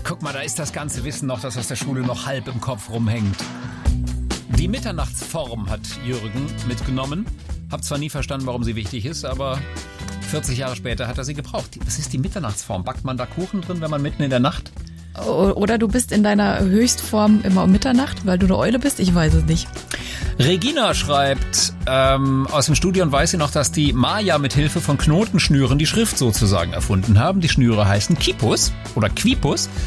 guck mal, da ist das ganze Wissen noch, das aus der Schule noch halb im Kopf rumhängt. Die Mitternachtsform hat Jürgen mitgenommen. Hab zwar nie verstanden, warum sie wichtig ist, aber 40 Jahre später hat er sie gebraucht. Was ist die Mitternachtsform? Backt man da Kuchen drin, wenn man mitten in der Nacht? Oder du bist in deiner Höchstform immer um Mitternacht, weil du eine Eule bist? Ich weiß es nicht. Regina schreibt aus dem Studio und weiß sie noch, dass die Maya mit Hilfe von Knotenschnüren die Schrift sozusagen erfunden haben. Die Schnüre heißen Quipus oder Quipus.